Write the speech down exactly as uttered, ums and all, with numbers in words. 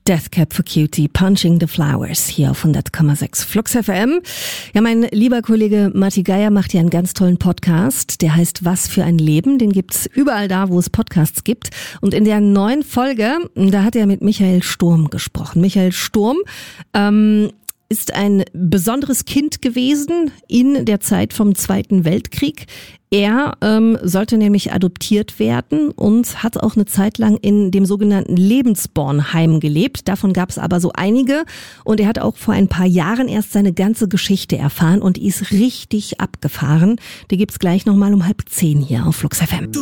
Death Cab for Cutie, Punching the Flowers, hier auf hundert Komma sechs Flux F M. Ja, mein lieber Kollege Matti Geier macht ja einen ganz tollen Podcast, der heißt Was für ein Leben. Den gibt's überall da, wo es Podcasts gibt. Und in der neuen Folge, da hat er mit Michael Sturm gesprochen. Michael Sturm, ähm, ist ein besonderes Kind gewesen in der Zeit vom Zweiten Weltkrieg. Er ähm, sollte nämlich adoptiert werden und hat auch eine Zeit lang in dem sogenannten Lebensbornheim gelebt. Davon gab es aber so einige. Und er hat auch vor ein paar Jahren erst seine ganze Geschichte erfahren und ist richtig abgefahren. Die gibt's gleich nochmal um halb zehn hier auf Flux F M.